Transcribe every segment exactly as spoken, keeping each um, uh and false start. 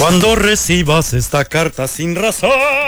Cuando recibas esta carta sin razón,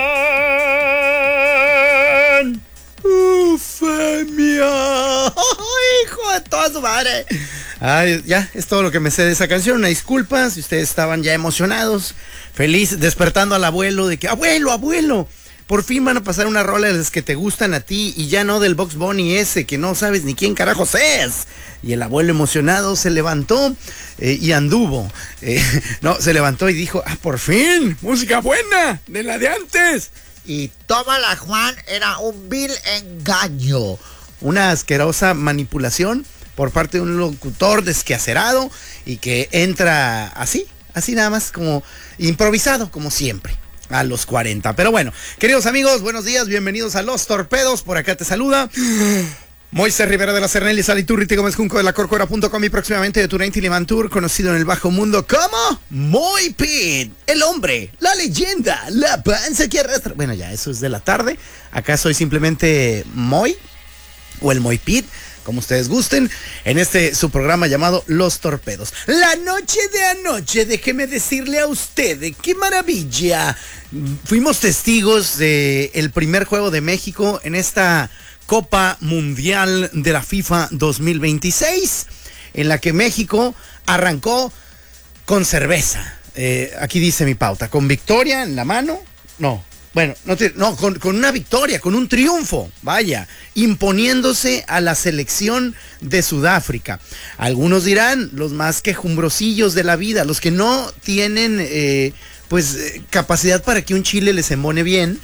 Ufemia, hijo de toda su madre. Ay, ya, es todo lo que me sé de esa canción. Una disculpa si ustedes estaban ya emocionados, feliz, despertando al abuelo de que, abuelo, abuelo, por fin van a pasar una rola de las que te gustan a ti y ya no del Bugs Bunny ese que no sabes ni quién carajos es. Y el abuelo emocionado se levantó eh, y anduvo. Eh, no, se levantó y dijo, ah, por fin, música buena, de la de antes. Y tómala, Juan, era un vil engaño. Una asquerosa manipulación por parte de un locutor desquacerado y que entra así, así nada más como improvisado, como siempre, a los cuarenta. Pero bueno, queridos amigos, buenos días, bienvenidos a Los Torpedos. Por acá te saluda Moisés Rivera de la Cernel, Saliturriti Gómez Junco de la Corcuera punto com y próximamente de Turain Tiliman Tour, conocido en el bajo mundo como Moy Pit, el hombre, la leyenda, la panza que arrastra. Bueno, ya eso es de la tarde. Acá soy simplemente Moy o el Moy Pit, como ustedes gusten, en este su programa llamado Los Torpedos. La noche de anoche, déjeme decirle a usted, qué maravilla. Fuimos testigos del primer juego de México en esta Copa Mundial de la FIFA dos mil veintiséis, en la que México arrancó con cerveza. Eh, aquí dice mi pauta, con victoria en la mano, no, bueno, no, te, no con, con una victoria, con un triunfo, vaya, imponiéndose a la selección de Sudáfrica. Algunos dirán, los más quejumbrosillos de la vida, los que no tienen eh, pues eh, capacidad para que un chile les embone bien,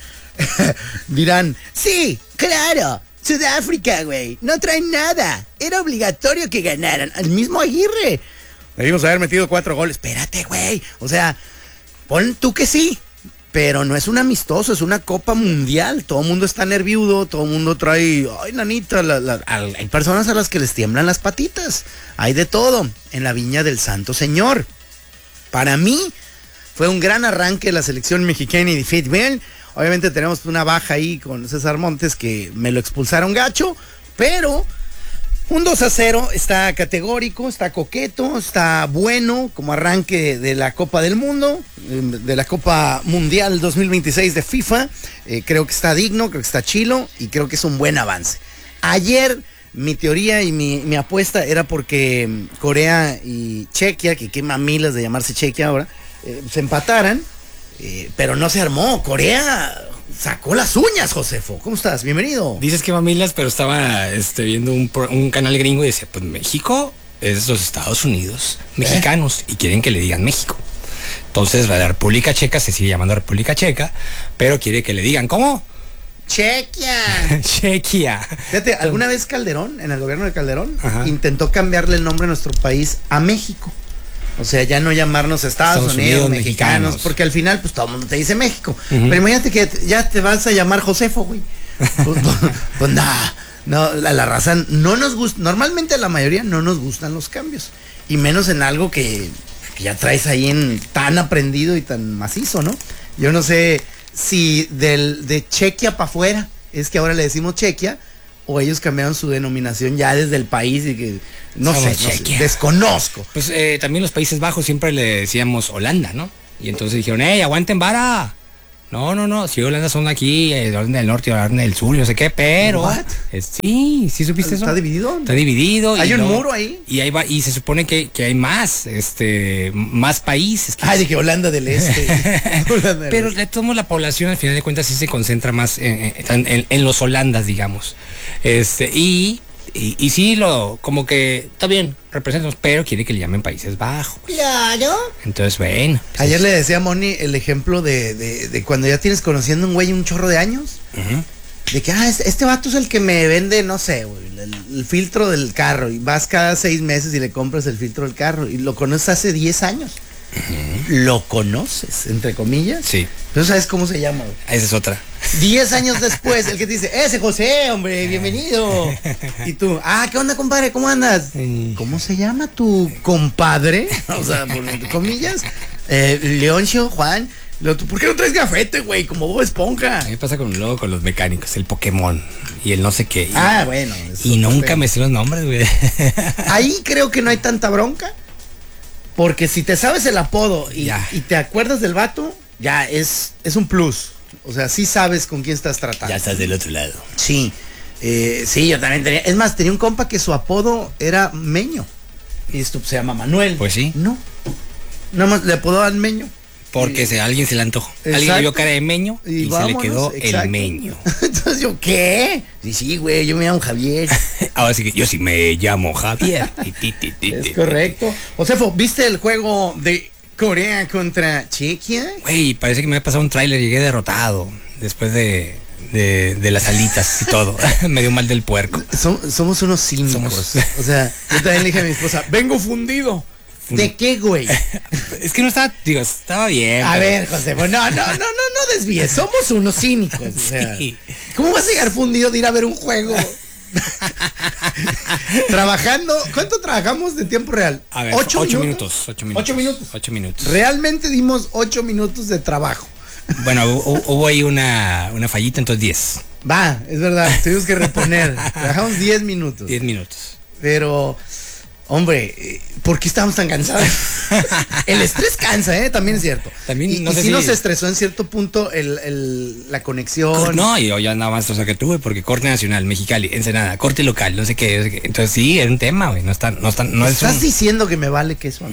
dirán, sí, claro, Sudáfrica, güey, no traen nada, era obligatorio que ganaran. Al mismo Aguirre debimos haber metido cuatro goles. Espérate, güey, o sea, pon tú que sí, pero no es un amistoso, es una Copa Mundial. Todo el mundo está nerviudo, todo el mundo trae, ay, nanita, la, la, hay personas a las que les tiemblan las patitas. Hay de todo en la viña del Santo Señor. Para mí fue un gran arranque de la selección mexicana y de fútbol. Obviamente tenemos una baja ahí con César Montes, que me lo expulsaron gacho, pero un dos a cero está categórico, está coqueto, está bueno como arranque de la Copa del Mundo, de la Copa Mundial dos mil veintiséis de FIFA. Eh, creo que está digno, creo que está chilo y creo que es un buen avance. Ayer mi teoría y mi, mi apuesta era porque Corea y Chequia, que qué mamilas de llamarse Chequia ahora, eh, se empataran. Eh, pero no se armó. Corea sacó las uñas, Josefo. ¿Cómo estás? Bienvenido. Dices que mamilas, pero estaba este, viendo un, un canal gringo y decía, pues México es los Estados Unidos mexicanos, ¿eh? Y quieren que le digan México. Entonces la República Checa se sigue llamando República Checa, pero quiere que le digan, ¿cómo? Chequia. Chequia. Fíjate, alguna vez Calderón, en el gobierno de Calderón, ajá, intentó cambiarle el nombre a nuestro país a México. O sea, ya no llamarnos Estados, Estados Unidos, Unidos mexicanos, mexicanos, porque al final, pues todo el mundo te dice México. Uh-huh. Pero imagínate que ya te vas a llamar Josefo, güey. Pues, pues, pues nada, no, la, la raza no nos gusta, normalmente a la mayoría no nos gustan los cambios. Y menos en algo que, que ya traes ahí en tan aprendido y tan macizo, ¿no? Yo no sé si del, de Chequia para afuera es que ahora le decimos Chequia, o ellos cambiaron su denominación ya desde el país y que no sé, no sé, desconozco. Pues eh, también los Países Bajos siempre le decíamos Holanda, ¿no? Y entonces dijeron, ¡ey, aguanten vara! No, no, no, sí, Holanda son aquí, eh, Holanda del Norte y Holanda del Sur, no sé qué, pero... Es, sí, ¿sí supiste eso? ¿Está dividido? Está dividido. ¿Hay y un no, muro ahí? Y ahí va, y se supone que, que hay más, este, más países. Ah, de que Holanda del Este. Holanda del pero este. De todos modos la población al final de cuentas sí se concentra más en, en, en, en los holandas, digamos. Este, y... Y, y sí, lo, como que está bien, representamos, pero quiere que le llamen Países Bajos. Claro. Entonces, bueno. Pues ayer es... le decía a Moni el ejemplo de, de, de cuando ya tienes conociendo a un güey un chorro de años. Uh-huh. De que, ah, este, este vato es el que me vende, no sé, güey, el, el filtro del carro. Y vas cada seis meses y le compras el filtro del carro. Y lo conoces hace diez años. Uh-huh. ¿Lo conoces, entre comillas? Sí. Pero ¿sabes cómo se llama, güey? Esa es otra. Diez años después, el que te dice, ese José, hombre, bienvenido. Y tú, ah, ¿qué onda, compadre? ¿Cómo andas? ¿Cómo se llama tu compadre? O sea, por comillas. Eh, Leoncio, Juan. ¿Por qué no traes gafete, güey? Como Bob Esponja. A mí me pasa con luego con los mecánicos, el Pokémon y el no sé qué. Y, ah, bueno. Y nunca me sé los nombres, güey. Ahí creo que no hay tanta bronca. Porque si te sabes el apodo y, Ya. y te acuerdas del vato, ya es, es un plus. O sea, sí sabes con quién estás tratando. Ya estás del otro lado. Sí, eh, sí, yo también tenía. Es más, tenía un compa que su apodo era Meño. Y esto se llama Manuel. Pues sí. No. Nada más le apodaban Meño. Porque se, a alguien se le antojó. Alguien Exacto. le vio cara de meño y, Y se vámonos, le quedó exacto. el meño. Entonces yo, ¿qué? Sí, sí, güey, yo me llamo Javier. Ahora sí que yo sí me llamo Javier. Ti, ti, ti, ti, Es ti. correcto. Josefo, ¿viste el juego de Corea contra Chequia? Güey, parece que me ha pasado un tráiler, llegué derrotado después de, de, de las alitas y todo. Me dio mal del puerco. Som- somos unos cínicos. Somos- O sea, yo también le dije a mi esposa, vengo fundido. ¿De qué, güey? Es que no estaba, digo, estaba bien. A pero- ver, Josefo, no, no, no, no, no desvíes. Somos unos cínicos. O sea, Sí. ¿cómo vas a llegar fundido de ir a ver un juego? Trabajando, ¿cuánto trabajamos de tiempo real? A ver, ocho, minutos? Ocho minutos. Ocho minutos. Ocho minutos. Realmente dimos ocho minutos de trabajo. Bueno, hu- hubo ahí una, una fallita, entonces diez. Va, es verdad, tuvimos que reponer. Trabajamos diez minutos. Diez minutos. Pero, hombre, eh, ¿por qué estábamos tan cansados? El estrés cansa, ¿eh? También es cierto. También, y, no y sé sí si- nos estresó en cierto punto el, el- la conexión. No, y yo ya nada más, o sea, que tuve, porque corte nacional, Mexicali, Ensenada, corte local, no sé qué, no sé qué. Entonces sí, era un tema, güey, no está, no está, no es Estás un- diciendo que me vale que eso a mí.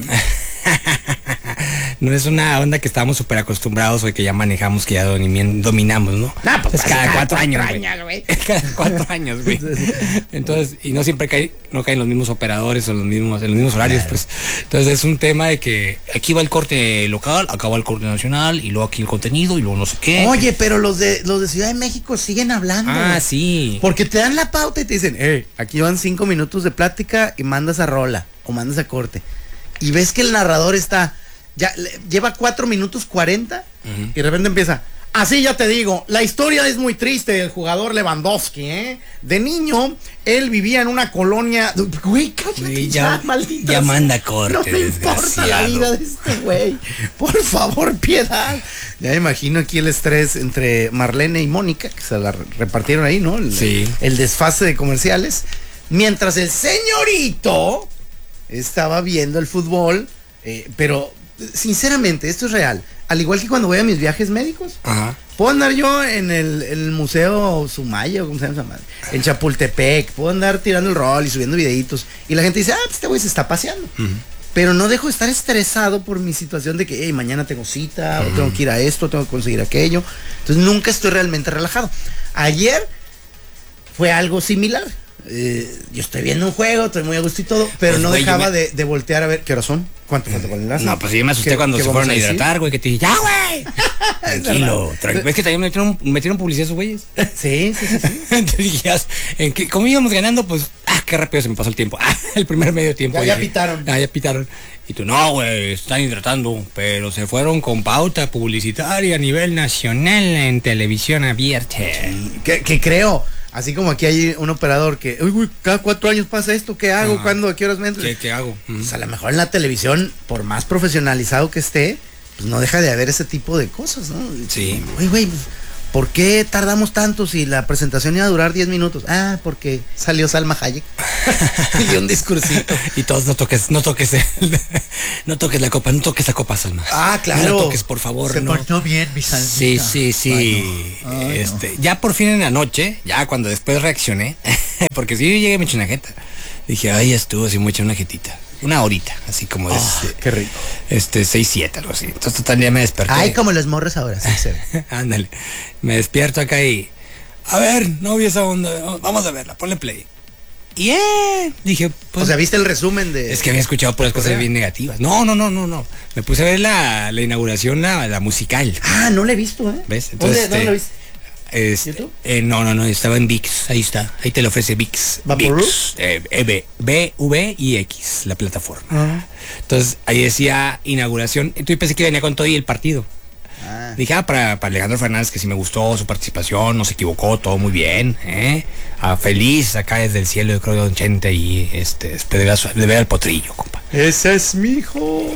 no es una onda que estábamos súper acostumbrados o que ya manejamos, que ya domini- dominamos, ¿no? Nah, pues es pasa cada, cada cuatro cuatro años, años, güey. güey. Cada cuatro años, güey. Entonces, y no siempre cae, no caen los mismos operadores o los mismos, en los mismos horarios, pues. Entonces es un tema de que aquí va el corte local, acá va el corte nacional, y luego aquí el contenido, y luego no sé qué. Oye, pero los de los de Ciudad de México siguen hablando. Ah, sí. Porque te dan la pauta y te dicen, hey, aquí van cinco minutos de plática y mandas a rola o mandas a corte. Y ves que el narrador está, ya le- lleva cuatro minutos cuarenta Ujú. y de repente empieza. Así ya te digo, la historia es muy triste del jugador Lewandowski, ¿eh? De niño, él vivía en una colonia. Güey, cállate Güey, ya, ya- maldita ya sea. manda corte, No me importa la desgraciado. vida de este güey. Por favor, piedad. Ya me imagino aquí el estrés entre Marlene y Mónica, que se la re- repartieron ahí, ¿no? El, Sí. el desfase de comerciales. Mientras el señorito estaba viendo el fútbol, eh, pero sinceramente, esto es real. Al igual que cuando voy a mis viajes médicos, Ajá. puedo andar yo en el, en el Museo Sumaya, o como se llama esa madre, en Chapultepec, puedo andar tirando el rol y subiendo videitos, y la gente dice, ah, pues este güey se está paseando. Ujú. Pero no dejo de estar estresado por mi situación de que, hey, mañana tengo cita, o tengo que ir a esto, tengo que conseguir aquello. Entonces nunca estoy realmente relajado. Ayer fue algo similar. Eh, yo estoy viendo un juego, estoy muy a gusto y todo, pero Pues, no güey, yo dejaba me- de, de voltear a ver qué horas son. ¿Cuánto falta para el enlace? No, pues sí, me asusté ¿Qué- cuando qué se vamos fueron a decir? hidratar, güey, que te dije, ya, güey. Tranquilo, verdad. tranquilo. ¿Ves que también metieron, metieron publicidad a sus güeyes? Sí, sí, sí, sí. Entonces dije, ya, ¿en qué, ¿cómo íbamos ganando? Pues, ah, qué rápido se me pasó el tiempo. Ah, el primer medio tiempo. Ya- ya dije, pitaron. Ah, ya pitaron. Y tú, no, güey, están hidratando, pero se fueron con pauta publicitaria a nivel nacional en televisión abierta. Que, que creo, así como aquí hay un operador que, uy, güey, cada cuatro años pasa esto, ¿qué hago? Ajá. ¿Cuándo? ¿A qué horas me entro? ¿Qué, qué hago? Ujú. Pues a lo mejor en la televisión, por más profesionalizado que esté, pues no deja de haber ese tipo de cosas, ¿no? Sí. Güey, güey, pues, ¿por qué tardamos tanto si la presentación iba a durar diez minutos? Ah, porque salió Salma Hayek y dio un discursito. Y todos no toques, no toques, el- no toques la copa, no toques la copa, Salma. Ah, claro. No la toques, por favor, Se no. portó bien, mi salmita. Sí, sí, sí. Ay, no. Ay, no. este, ya por fin en la noche, ya cuando después reaccioné, porque si yo llegué y me eché una jeta. Dije, ay, estuvo así, me eché una jetita. Una horita, así como de Ah, este, qué rico. este seis siete, algo así. Entonces total ya me desperté. Ay, como los morros ahora, sí se ve. Ándale. Me despierto acá y. A ver, no vi esa onda. Vamos a verla, ponle play. Y eh, dije, pues. O sea, ¿viste el resumen de...? Es que había escuchado puras cosas Correa. bien negativas. No, no, no, no, no. Me puse a ver la, la inauguración, la, la musical. Ah, no lo he visto, ¿eh? ¿Ves? ¿Dónde, Entonces, ¿dónde este, lo viste? Este, ¿YouTube? eh, no, no, no, estaba en VIX, ahí está, ahí te lo ofrece VIX. ¿Vaporru? VIX, eh, eh, B, B, V y X, la plataforma. Ah. Entonces, ahí decía inauguración, y tú pensé que venía con todo y el partido. Ah. Dije, ah, para, para Alejandro Fernández, que sí me gustó su participación, no se equivocó, todo muy bien, ¿eh? Ah, feliz acá desde el cielo, yo creo, Don Chente, y este, después de ver, a su- de ver al potrillo, compa. Ese es mi hijo.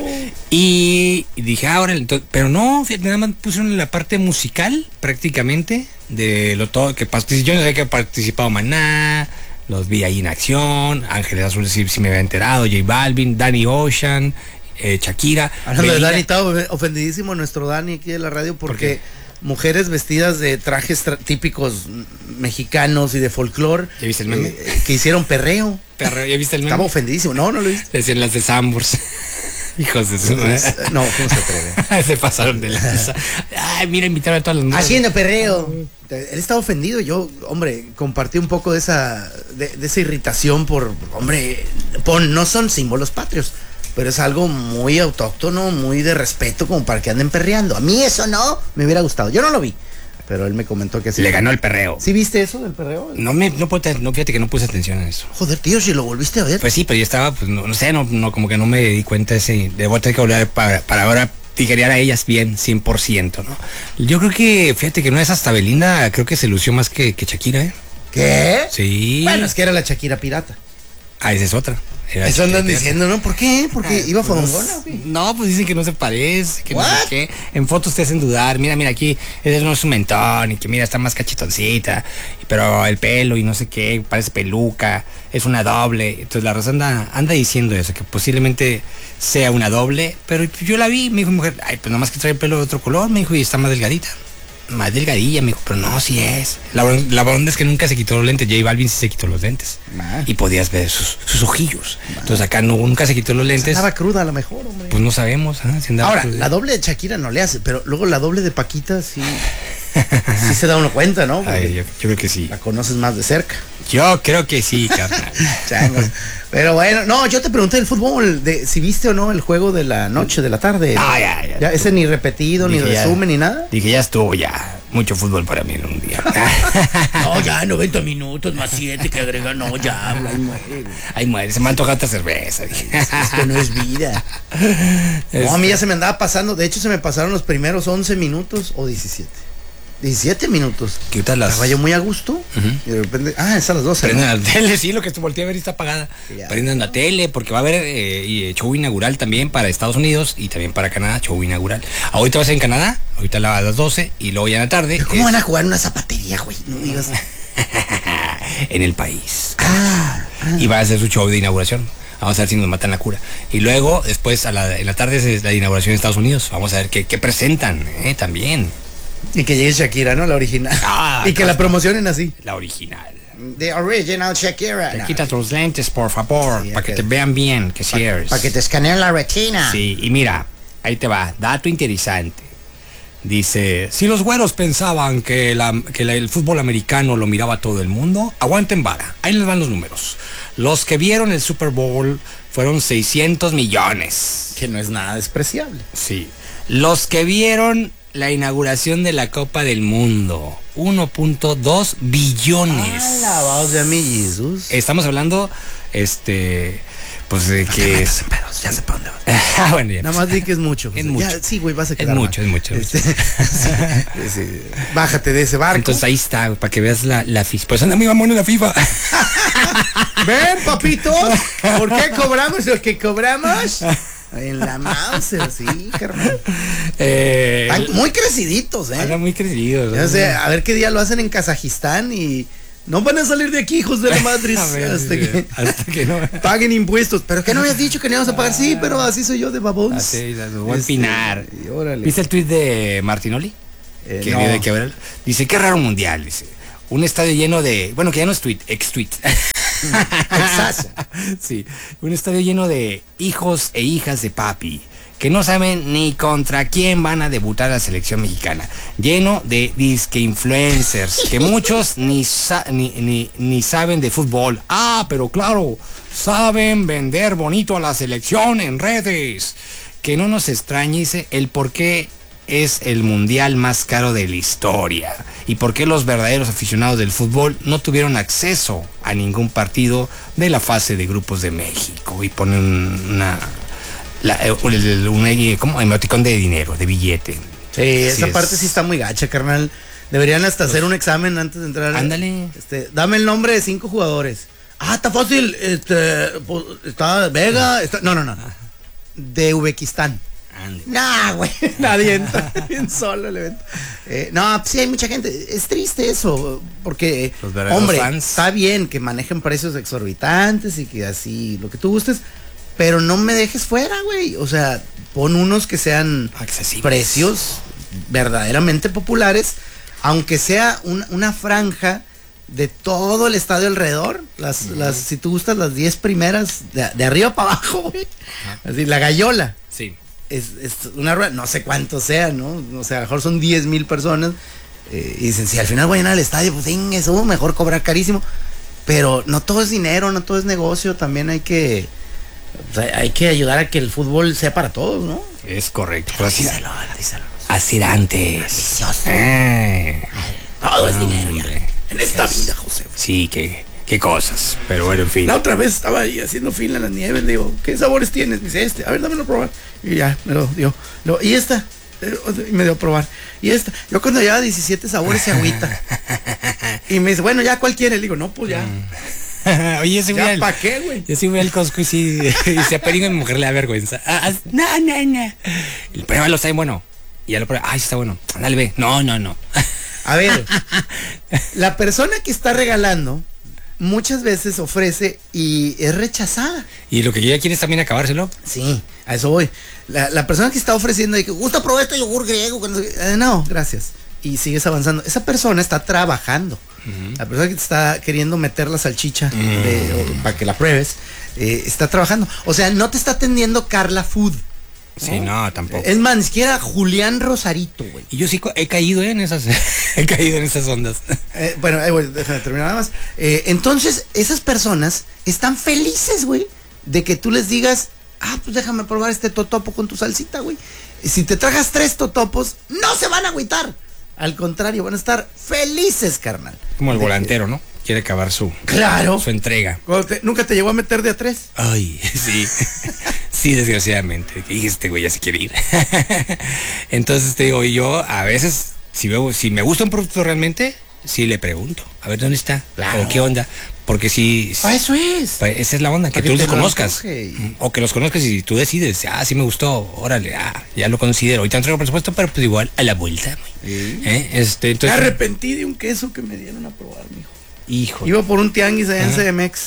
Y, y dije, ah, órale, entonces, pero no, fíjate, nada más pusieron la parte musical, prácticamente, de lo todo que participó. Yo no sé que ha participado Maná, los vi ahí en acción, Ángeles Azules sí, sí me había enterado, J Balvin, Danny Ocean, eh, Shakira. Hablando Belinda. de Dani, estaba ofendidísimo nuestro Dani aquí de la radio porque ¿Por mujeres vestidas de trajes tra- típicos mexicanos y de folclore ¿Ya viste el meme? eh, que hicieron perreo. Perro, ¿ya viste el meme? Estaba ofendidísimo. No, no lo viste. Decían las de Sambors. Hijos de su madre. No, ¿cómo se atreve? Se pasaron de lanza. Ay, mira, invitaron a todas las mujeres. Haciendo perreo. Él estaba ofendido. Yo, hombre, compartí un poco de esa, de, de esa irritación por, hombre, pon, no son símbolos patrios, pero es algo muy autóctono, muy de respeto, como para que anden perreando. A mí eso no me hubiera gustado. Yo no lo vi, pero él me comentó que así. Le ganó el perreo. ¿Sí viste eso del perreo? No me, no, puedo- no, fíjate que no puse atención a eso. Joder, tío, si lo volviste a ver. Pues sí, pero yo estaba, pues no, no sé, no, no, como que no me di cuenta de ese, de voy a tener que volver para, para ahora digerir a ellas bien, cien por ciento, ¿no? Yo creo que, fíjate que no es hasta Belinda, creo que se lució más que, que Shakira, ¿eh? ¿Qué? Sí. Bueno, es que era la Shakira pirata. Ah, esa es otra. Era Eso andan Shakira. diciendo, ¿no? ¿Por qué? Porque iba Pues, fodongona, ¿o qué? no, pues dicen que no se parece, que no sé What? qué. En fotos te hacen dudar. Mira, mira, aquí ese no es un mentón y que mira, está más cachetoncita. Pero el pelo y no sé qué, parece peluca, es una doble. Entonces la raza anda, anda diciendo eso, que posiblemente sea una doble. Pero yo la vi, me dijo mi mujer, ay, pues nomás que trae el pelo de otro color, me dijo, y está más delgadita. Más delgadilla, me dijo, pero no, sí es. La, bron- la bronca es que nunca se quitó los lentes. J Balvin sí se quitó los lentes. Ah. Y podías ver sus, sus ojillos. Entonces acá no, nunca se quitó los lentes. Estaba cruda a lo mejor, hombre. Pues no sabemos, ¿ah? Si andaba Ahora, cruda. la doble de Shakira no le hace, pero luego la doble de Paquita sí, sí se da uno cuenta, ¿no? Porque Ay, yo, yo creo que sí. la conoces más de cerca. Yo creo que sí, carnal. Changos. Pero bueno, no, yo te pregunté del fútbol, de si viste o no el juego de la noche, de la tarde. Ah, ya, ya. ese ni repetido, ni Dije, ya. resumen, ni nada. Dije, ya estuvo, ya. Mucho fútbol para mí en un día. No, ya, noventa minutos más siete que agrega, no, ya, ay, muere. Ay, madre, se me antoja otra cerveza. Dije. Esto no es vida. No, a mí ya se me andaba pasando, de hecho se me pasaron los primeros once minutos o diecisiete. diecisiete minutos. ¿Qué tal las? Estaba yo muy a gusto Ujú. y de repente, ah, es a las doce. ¿no? Prendan la tele, sí, lo que te volteé a ver y está apagada. Ya. Prendan la tele, porque va a haber eh, y, eh, show inaugural también para Estados Unidos y también para Canadá, show inaugural. Ahorita va a ser en Canadá, ahorita a las doce y luego ya en la tarde. Pero ¿cómo es van a jugar en una zapatería, güey? No digas. en el país. Ah, Y va a hacer su show de inauguración. Vamos a ver si nos matan la cura. Y luego, después, a la, en la tarde es la inauguración de Estados Unidos. Vamos a ver qué, qué presentan, eh, también. y que llegue Shakira, ¿no? La original. Ah, y que la claro. promocionen así. La original. The original Shakira. Te quita tus lentes, por favor, Sí, para que ok. te vean bien, que sí eres. Para que te escaneen la retina. Sí, y mira, ahí te va, dato interesante. Dice, si los güeros pensaban que, la- que la- el fútbol americano lo miraba todo el mundo, aguanten vara, ahí les van los números. Los que vieron el Super Bowl fueron seiscientos millones. Que no es nada despreciable. Sí. Los que vieron la inauguración de la Copa del Mundo, uno punto dos billones. Alabados de mi Jesús. Estamos hablando, este, pues de que es... Ya sé para dónde vas. Ah, bueno, ya. Nada más di que es mucho. Es José. mucho. Ya, sí, güey, vas a Es quedar mucho, mal. es mucho, es Este, sí, sí. Bájate de ese barco. Entonces ahí está, para que veas la, la FIFA. Pues anda mi mamón en la FIFA. Ven, papito. ¿Por qué cobramos lo que cobramos? En la mouse, sí, carnal. eh, Están muy creciditos, Anda ¿eh? muy crecido. Ya sé, a ver qué día lo hacen en Kazajistán y no van a salir de aquí, hijos de la madre, A ver, hasta que hasta que no. paguen impuestos. Pero que no habías dicho que no íbamos a pagar. Sí, pero así soy yo de babón. Así, los voy a empinar. y órale. ¿Viste el tuit de Martinoli? Eh, que no. vive de Quebral. Dice, qué raro mundial, dice. Un estadio lleno de, bueno, que ya no es tweet, ex tweet. Exazo. Sí, un estadio lleno de hijos e hijas de papi que no saben ni contra quién van a debutar la selección mexicana. Lleno de disque influencers que muchos ni, sa- ni, ni, ni saben de fútbol. Ah, pero claro, saben vender bonito a la selección en redes. Que no nos extrañe, dice, el por qué es el mundial más caro de la historia y por qué los verdaderos aficionados del fútbol no tuvieron acceso a ningún partido de la fase de grupos de México. Y ponen una la, eh, un, el- un- ¿cómo? Emoticón de dinero, de billete. Sí, Así esa es. parte sí está muy gacha, carnal. Deberían hasta hacer un examen antes de entrar. Ándale. Este, dame el nombre de cinco jugadores. Ah, está fácil. Este, pues, está Vega. Está, no, no, no. De Uzbekistán. Ande. Nah, güey. Nadie entra. Bien solo el evento. Eh, no, pues sí hay mucha gente. Es triste eso. Porque, Los verdaderos hombre, fans. está bien que manejen precios exorbitantes y que así, lo que tú gustes. pero no me dejes fuera, güey. O sea, pon unos que sean accesibles, precios verdaderamente populares, aunque sea un, una franja de todo el estadio alrededor. Las, uh-huh. las, si tú gustas, las diez primeras, de, de arriba para abajo, güey. Uh-huh. Así, la gallola. Sí. Es, es una rueda, no sé cuánto sea, ¿no? O sea, a lo mejor son diez mil personas. Eh, y dicen, si al final voy a llenar el estadio, pues en eso, mejor cobrar carísimo. Pero no todo es dinero, no todo es negocio. También hay que, o sea, hay que ayudar a que el fútbol sea para todos, ¿no? Es correcto. Pero díselo, díselo. Así antes. Delicioso. Eh. Todo es dinero, ya. En esta vida, José. Sí, qué, qué cosas. Pero bueno, en fin. La otra vez estaba ahí haciendo fila en las nieves. Le digo, ¿qué sabores tienes? Me dice, este. A ver, dámelo a probar. Y ya, me lo dio. Lo, ¿y esta? Y me dio a probar. Y esta. Yo cuando llevaba diecisiete sabores se agüita. Y me dice, bueno, ¿ya cuál quiere? Le digo, no, pues ya. Oye, ese ¿Ya para qué, güey? Yo sí voy al Costco y sí, y se aperinga a mi mujer le da vergüenza. Ah, ah, no, no, no. El pruébalo, está bien bueno. Y ya lo prueba. Ay, está bueno. Dale, ve. No, no, no. A ver, la persona que está regalando muchas veces ofrece y es rechazada. Y lo que ella quiere es también acabárselo. Sí, a eso voy. La, la persona que está ofreciendo y que gusta probar este yogur griego. Eh, no, gracias. Y sigues avanzando. Esa persona está trabajando. Uh-huh. La persona que te está queriendo meter la salchicha uh-huh. de, para que la pruebes, eh, está trabajando. O sea, no te está atendiendo Carla Food. Sí, no, no, tampoco. Es más, ni siquiera Julián Rosarito, güey. Y yo sí he caído en esas, he caído en esas ondas. Eh, bueno, eh, güey, déjame terminar nada más. Eh, entonces, esas personas están felices, güey, de que tú les digas, ah, pues déjame probar este totopo con tu salsita, güey. Si te tragas tres totopos, no se van a agüitar. Al contrario, van a estar felices, carnal. Como el de volantero, ¿no? Quiere acabar su, claro. su entrega. Te, ¿Nunca te llegó a meter de a tres? Ay, sí. Sí, desgraciadamente. Y este güey ya se quiere ir. Entonces te digo, yo a veces, si veo, si me gusta un producto realmente, sí le pregunto, a ver dónde está, claro. O qué onda. Porque si... Ah, eso es. Esa es la onda, que tú los conozcas. Y... O que los conozcas y tú decides, ah, sí me gustó, órale, ah, ya lo considero. Ahorita no traigo presupuesto, pero pues igual a la vuelta. ¿Sí? ¿Eh? Este, entonces... Me arrepentí de un queso que me dieron a probar, mijo. Hijo. Iba por un tianguis allá en C D M X.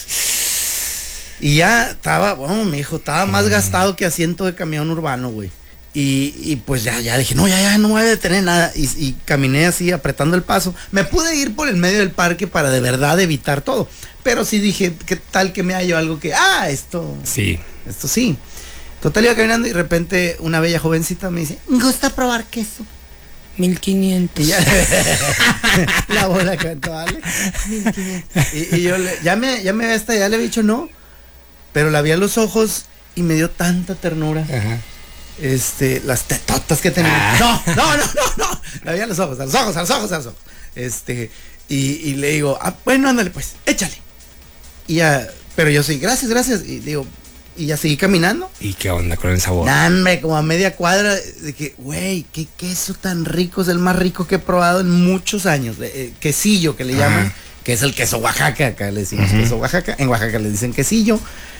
Y ya estaba, bueno, mi hijo, estaba más gastado que asiento de camión urbano, güey. Y, y pues ya, ya dije, no, ya, ya, no voy a detener nada. Y, y caminé así, apretando el paso. Me pude ir por el medio del parque para de verdad evitar todo. Pero sí dije, ¿qué tal que me hallo algo que, ah, esto. Sí. Esto sí. Total, iba caminando y de repente una bella jovencita me dice, ¿me gusta probar queso? mil quinientos. Y ya, la bola cantó, ¿vale? mil quinientos. Y, y yo le, ya me, ya me hasta ya le había dicho no. Pero la vi a los ojos y me dio tanta ternura. Ajá. Este, las tetotas que tenía. Ah. No, no, no, no, no. La vi a los ojos, a los ojos, a los ojos, a los ojos. Este, y, y le digo, ah, bueno, ándale pues, échale. Y ya, pero yo sí, gracias, gracias. Y digo, y ya seguí caminando. ¿Y qué onda con el sabor? Nah, hombre, como a media cuadra de que, güey, qué queso tan rico, es el más rico que he probado en muchos años. Eh, quesillo que le llaman, ah. que es el queso Oaxaca, acá le decimos uh-huh. queso Oaxaca. En Oaxaca le dicen quesillo.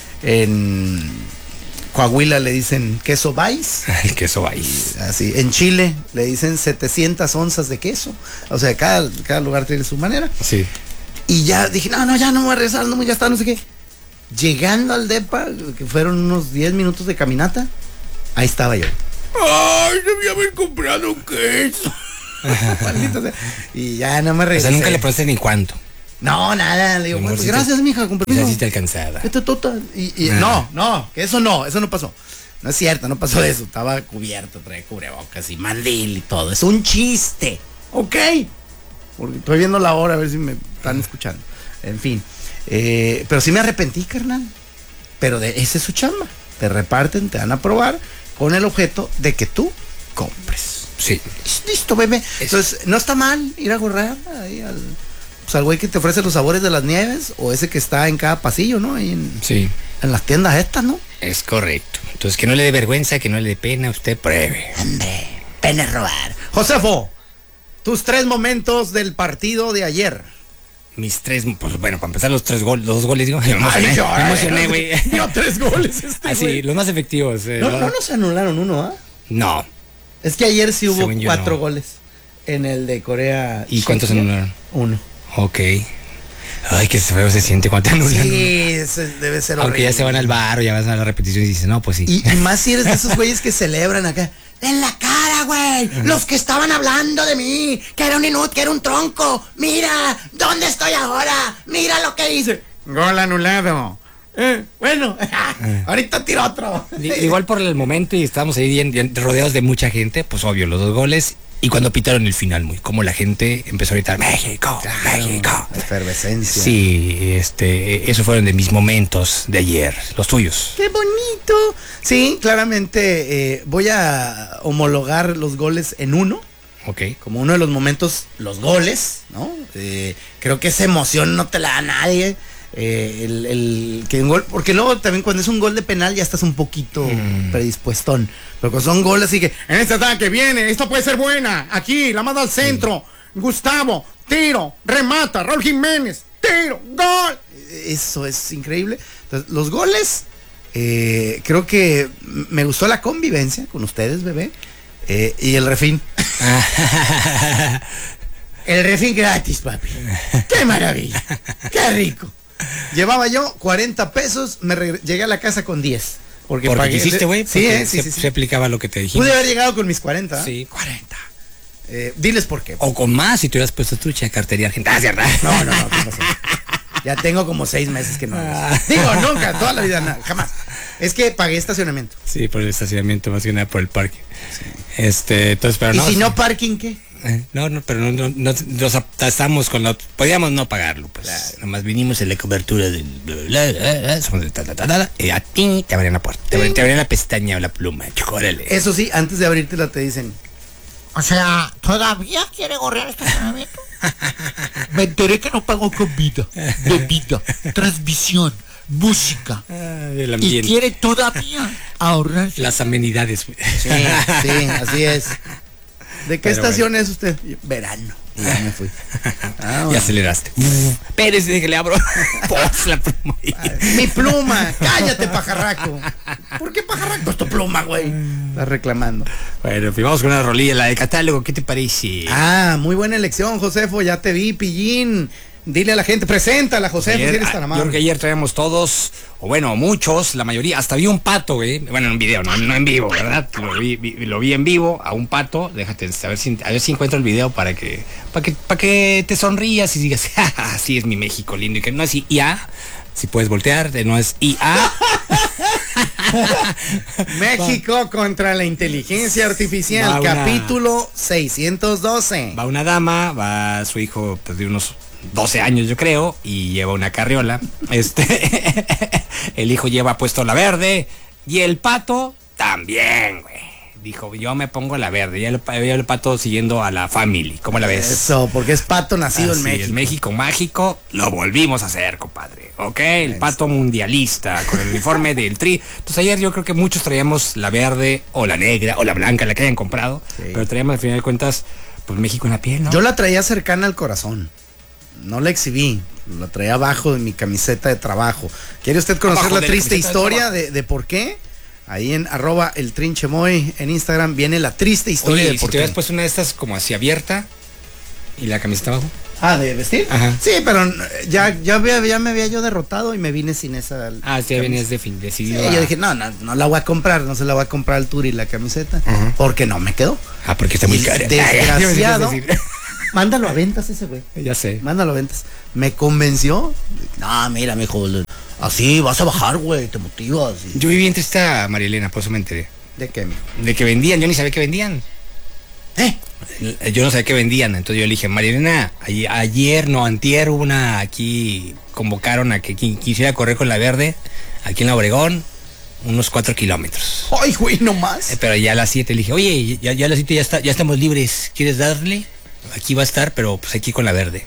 En Coahuila le dicen queso Baix. El queso Baix. Así. En Chile le dicen setecientas onzas de queso. O sea, cada, cada lugar tiene su manera. Sí. Y ya dije, no, no, ya no me voy a regresar, no, ya está, no sé qué. Llegando al depa, que fueron unos diez minutos de caminata, ahí estaba yo. Ay, debía haber comprado un queso. Maldito sea. Y ya no me regresé. O sea, nunca le probaste ni cuánto. No, nada, le digo, bueno, pues gracias, mija, con permiso. Así te alcanzaba. Esto es tota. Y, y ah. no, no, que eso no, eso no pasó. No es cierto, no pasó eso. Estaba cubierto, trae cubrebocas y mandil y todo. Es un chiste, ¿ok? Porque estoy viendo la hora a ver si me están escuchando. En fin, eh, pero sí me arrepentí, carnal. Pero de ese es su chamba. Te reparten, te dan a probar con el objeto de que tú compres. Sí. Listo, bebé. Entonces, no está mal ir a gorrar ahí al... Pues al güey que te ofrece los sabores de las nieves o ese que está en cada pasillo, ¿no? Ahí en, sí. en las tiendas estas, ¿no? Es correcto. Entonces que no le dé vergüenza, que no le dé pena, usted pruebe. Hombre, pena es robar. Josefo, tus tres momentos del partido de ayer. Mis tres, pues bueno, para empezar los tres goles, los dos goles, digo, me emocioné, Ay, yo, me emocioné, güey. No, tres goles este, Así, güey. los más efectivos. Eh, no, ¿no? no nos anularon uno, ¿ah? ¿eh? No. Es que ayer sí hubo Según cuatro no. goles en el de Corea. ¿Y cuántos anularon? Uno. Ok. Ay, que feo se siente cuando te anulan. Sí, ese debe ser horrible. Aunque ya se van al bar o ya vas a la repetición y dices, no, pues sí. Y, y más si eres de esos güeyes que celebran acá. En la cara, güey. Los que estaban hablando de mí. Que era un inútil, que era un tronco. Mira, ¿dónde estoy ahora? Mira lo que hice. Gol anulado. Eh, bueno, ahorita tiro otro. Igual por el momento y estábamos ahí bien, bien rodeados de mucha gente, pues obvio, los dos goles. Y cuando pitaron el final, muy como la gente empezó a gritar México, claro, México. Efervescencia. Sí, este, esos fueron de mis momentos de ayer, los tuyos. ¡Qué bonito! Sí, claramente eh, voy a homologar los goles en uno. Ok. Como uno de los momentos, los goles, ¿no? Eh, creo que esa emoción no te la da nadie. Eh, el, el que un gol, porque luego también cuando es un gol de penal ya estás un poquito mm. predispuestón, pero cuando son goles así que en este ataque viene, esta puede ser buena, aquí la manda al centro, sí. Gustavo, tiro, remata, Raúl Jiménez, tiro, gol, eso es increíble. Entonces, los goles, eh, creo que me gustó la convivencia con ustedes, bebé, eh, y el refín. El refín gratis, papi, qué maravilla, qué rico. Llevaba yo cuarenta pesos, me llegué a la casa con diez. Porque, porque pagué, hiciste, güey. Sí, eh, sí, se, sí, sí. se aplicaba lo que te dijimos. Pude haber llegado con mis cuarenta. Sí, cuarenta. Eh, diles por qué. O con más si te hubieras puesto tu cartería argentina. ¿Verdad? No, no, no, ¿qué pasó? Ya tengo como seis meses que no. Digo, nunca, toda la vida, nada, jamás. Es que pagué estacionamiento. Sí, por el estacionamiento, más que nada por el parque. Sí. Este, entonces, pero ¿Y no. si no parking, qué? No, no, pero no, no, no nos atasamos con la. Podíamos no pagarlo, pues. Claro. Nomás vinimos en la cobertura del. Bla, bla, bla, somos de ta, ta, ta, ta, y a ti te abrían la puerta. Te, te abrían la pestaña o la pluma. Chórale. Eso sí, antes de abrírtela te dicen. O sea, ¿todavía quiere gorrear este estacionamiento? Me enteré que no pagó comida, bebida, transmisión, música. Ah, y quiere todavía ahorrar las amenidades. Sí, sí, así es. ¿De qué Pero estación bueno. es usted? Verano. Ya me fui. Ah, bueno. Y aceleraste. Pérez, que le abro. Pues la pluma. Mi pluma. Cállate, pajarraco. ¿Por qué pajarraco es tu pluma, güey? Estás reclamando. Bueno, pues vamos con una rolilla, la de catálogo. ¿Qué te parece? Ah, muy buena elección, Josefo. Ya te vi, pillín. Dile a la gente, preséntala, Josefo, si eres tan amable. Yo creo que ayer traíamos todos, o bueno, muchos, la mayoría, hasta vi un pato, güey. Bueno, en un video, no, no en vivo, ¿verdad? Lo vi, vi, lo vi en vivo a un pato. Déjate, a ver si, a ver si encuentro el video para que, para que, para que te sonrías y digas, así es mi México lindo. Y que no es I A, si puedes voltear, no es I A. México contra la inteligencia artificial, una, capítulo seiscientos doce. Va una dama, va su hijo, pues de unos doce años yo creo, y lleva una carriola. Este el hijo lleva puesto la verde y el pato también, güey. Dijo, yo me pongo la verde. Y el, el pato siguiendo a la family. ¿Cómo la ves? Eso, porque es pato nacido Así en México. Es México mágico, lo volvimos a hacer, compadre. Ok, el pato mundialista con el uniforme del Tri. Entonces ayer yo creo que muchos traíamos la verde o la negra o la blanca, la que hayan comprado. Sí. Pero traíamos al final de cuentas, pues México en la piel, ¿no? Yo la traía cercana al corazón. No la exhibí, la traía abajo de mi camiseta de trabajo. ¿Quiere usted conocer abajo la triste la historia de, de, de por qué? Ahí en arroba el trinchemoy en Instagram viene la triste historia. Oye, de si por te qué. hubieras puesto una de estas como así abierta y la camiseta abajo. Ah, ¿de vestir? Ajá. Sí, pero ya, ya, ya me había yo derrotado y me vine sin esa. Ah, sí, venías de fin, decidido. Sí, a... Yo dije, no, no, no la voy a comprar, no se la voy a comprar al Turi la camiseta, uh-huh. porque no me quedó. Ah, porque está muy cara. Desgraciado. Mándalo a ventas ese güey. Ya sé. Mándalo a ventas. Me convenció. No, mira, mijo, así vas a bajar, güey, te motivas. Y... Yo viví entre esta María Elena, por eso me enteré. ¿De qué, mijo? De que vendían, yo ni sabía que vendían. ¿Eh? Yo no sabía que vendían, entonces yo le dije, María Elena, ayer, no, antier, hubo una, aquí convocaron a que quien quisiera correr con la verde, aquí en la Obregón, unos cuatro kilómetros. Ay, güey, no más. Eh, pero ya a las siete le dije, oye, ya, ya a las siete ya, está, ya estamos libres, ¿quieres darle? Aquí va a estar, pero pues aquí con la verde.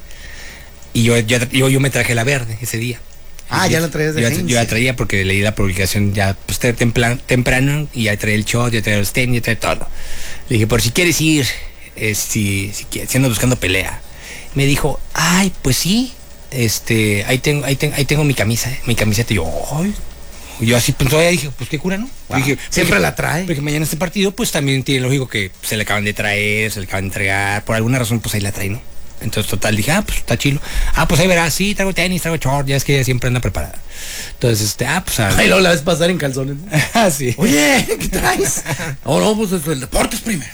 Y yo, yo, yo, yo me traje la verde ese día. Ah, y ya la traías de Yo, yo la traía porque leí la publicación ya pues, temprano, temprano y ya traía el shot, ya traía los tenis, ya traía todo. Le dije, por si quieres ir, eh, si, si, si andas buscando pelea. Me dijo, ay, pues sí, este, ahí tengo, ahí tengo, ahí tengo mi camisa, mi camiseta. Y yo, ay. Yo así pues todavía dije, pues qué cura, ¿no? Wow. Dije, siempre porque, la trae. Porque mañana este partido, pues también tiene lógico que se le acaban de traer, se le acaban de entregar, por alguna razón, pues ahí la trae, ¿no? Entonces, total, dije, ah, pues está chilo. Ah, pues ahí verás, sí, traigo tenis, traigo short, ya es que ella siempre anda preparada. Entonces, este, ah, pues... Ahí luego la ves pasar en calzones. Ah, sí. Oye, ¿qué traes? Oh, no, pues el deporte es primero.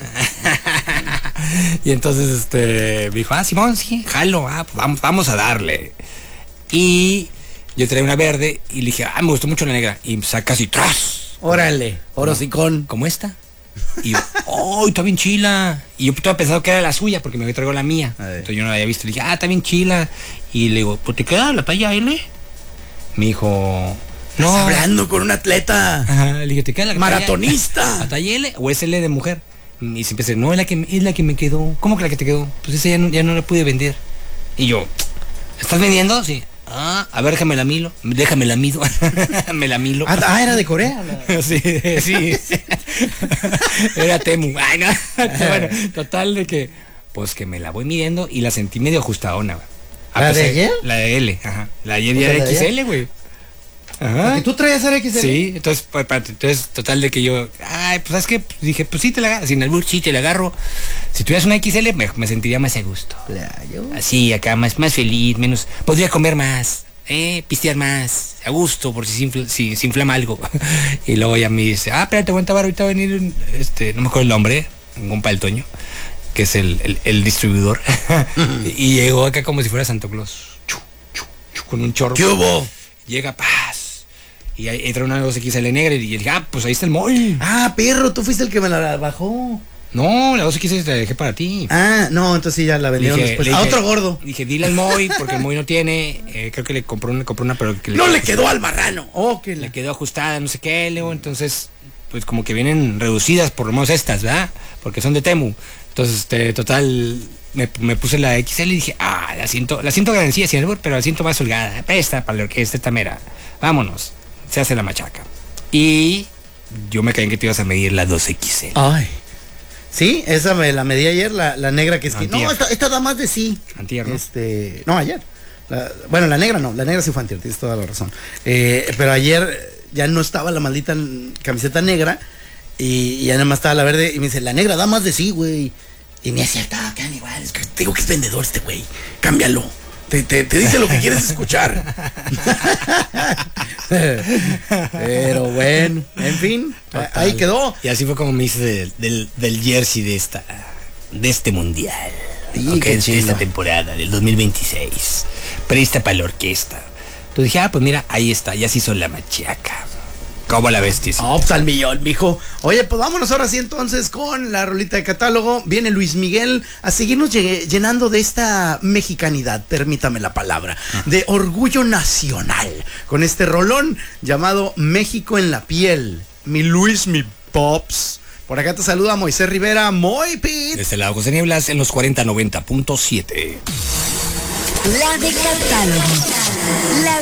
Y entonces, este, me dijo, ah, Simón, sí, jalo, ah, pues vamos, vamos a darle. Y yo traía una verde y le dije, ah, me gustó mucho la negra. Y saca así, ¡tras! Órale, orosicón. ¿Cómo esta? Y yo, oh, está bien chila. Y yo estaba pensando que era la suya porque me había traído la mía. Entonces yo no la había visto. Le dije, ah, está bien chila. Y le digo, pues te queda la talla L. Me dijo, no. Estás hablando con un atleta. Ajá, le dije, ¿te queda la maratonista? Talla, ¿la talla L o es L de mujer? Y se empecé, no, es la que, es la que me quedó. ¿Cómo que la que te quedó? Pues esa ya no, ya no la pude vender. Y yo, ¿estás vendiendo? Sí. Ah, a ver, déjame la milo. Déjame la mido. Me la milo. Ah, ah, era de Corea. La... sí, sí. Era Temu. Ay, no. Bueno, total de que, pues que me la voy midiendo y la sentí medio ajustadona. ¿La de ayer? La de L, ajá. La de ayer ya era X L, güey. Ajá. ¿Que tú traías el X L? Sí, entonces, pues, entonces, total de que yo, ay, pues, ¿sabes qué? Dije, pues sí te la agarro, sin albur, sí te la agarro. Si tuvieras una X L, me, me sentiría más a gusto. Claro. Así, acá, más, más feliz, menos, podría comer más, eh, pistear más, a gusto, por si se, infla, si se inflama algo. Y luego ya me dice, ah, espérate, aguanta, ahorita va a venir, un, este, no me acuerdo el nombre, un compa del Toño, que es el, el, el distribuidor. Y llegó acá como si fuera Santo Claus, chu, chu, chu, con un chorro. ¿Qué hubo? Llega, paz. Y ahí entra una dos X L negra y dije, ah, pues ahí está el Moy. Ah, perro, tú fuiste el que me la bajó. No, la dos X L te la dejé para ti. Ah, no, entonces sí, ya la vendieron dije, después. dije, a otro gordo. Dije, dile al Moy, porque el Moy no tiene. Eh, creo que le compró una, compró una pero que no le quedó quedó al marrano. Oh, que le quedó ajustada, no sé qué, Leo. Entonces, pues como que vienen reducidas, por lo menos estas, ¿verdad? Porque son de Temu. Entonces, este, total, me, me puse la X L y dije, ah, la siento, la siento grandecilla, sin albur, pero la siento más holgada. Esta para la orquesta, esta mera. Vámonos. Se hace la machaca. Y yo me caí en que te ibas a medir la dos X L. Ay. Sí, esa me la medí ayer, la, la negra que es que. Antier. No, esta, esta da más de sí. Antier, ¿no? Este. No, ayer. La, bueno, la negra no, la negra sí fue antier, tienes toda la razón. Eh, pero ayer ya no estaba la maldita camiseta negra. Y, y ya nada más estaba la verde. Y me dice, la negra da más de sí, güey. Y me decía, está, quedan igual. Es que te digo que es vendedor este güey. Cámbialo. Te, te, te dice lo que quieres escuchar. Pero bueno, en fin, total. Ahí quedó. Y así fue como me hice del, del, del jersey de esta de este mundial. Sí, okay, de esta temporada, del dos mil veintiséis. Presta para la orquesta. Entonces dije, ah, pues mira, ahí está, ya se hizo la machaca. ¿Cómo la ves, tío? Oh, pues al millón, mijo. Oye, pues vámonos ahora sí entonces con la rolita de catálogo. Viene Luis Miguel a seguirnos llenando de esta mexicanidad, permítame la palabra, de orgullo nacional, con este rolón llamado México en la piel. Mi Luis, mi Pops. Por acá te saluda Moisés Rivera, Moy Pit. Desde el lado José Nieblas en los cuarenta noventa punto siete. La de catálogo. La